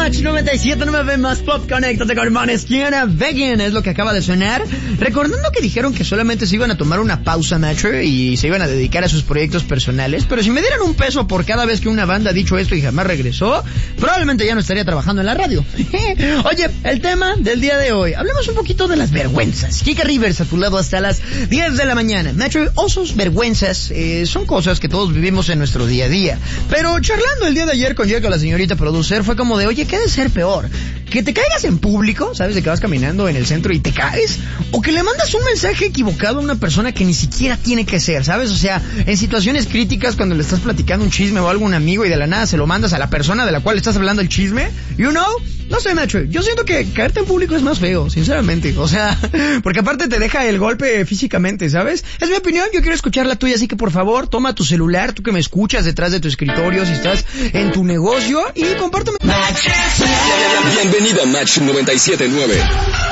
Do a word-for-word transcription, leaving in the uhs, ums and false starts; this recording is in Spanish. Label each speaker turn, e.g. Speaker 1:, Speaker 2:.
Speaker 1: Match noventa y siete punto nueve más Pop, conéctate con Måneskin. Vegan es lo que acaba de sonar. Recordando que dijeron que solamente se iban a tomar una pausa, Macho, y se iban a dedicar a sus proyectos personales. Pero si me dieran un peso por cada vez que una banda ha dicho esto y jamás regresó, probablemente ya no estaría trabajando en la radio. Oye, el tema del día de hoy. Hablemos un poquito de las vergüenzas. Kika Rivers a tu lado hasta las diez de la mañana. Macho, osos, vergüenzas, eh, son cosas que todos vivimos en nuestro día a día. Pero charlando el día de ayer con yo y con la señorita producer, fue como de, oye, ¿qué ha de ser peor? ¿Que te caigas en público, sabes, de que vas caminando en el centro y te caes? ¿O que le mandas un mensaje equivocado a una persona que ni siquiera tiene que ser, sabes? O sea, en situaciones críticas, cuando le estás platicando un chisme o algo a un amigo y de la nada se lo mandas a la persona de la cual estás hablando el chisme, you know? No sé, Macho, yo siento que caerte en público es más feo, sinceramente. O sea, porque aparte te deja el golpe físicamente, ¿sabes? Es mi opinión, yo quiero escuchar la tuya, así que por favor, toma tu celular, tú que me escuchas detrás de tu escritorio, si estás en tu negocio, y compárteme.
Speaker 2: Bienvenido a Match noventa y siete punto nueve.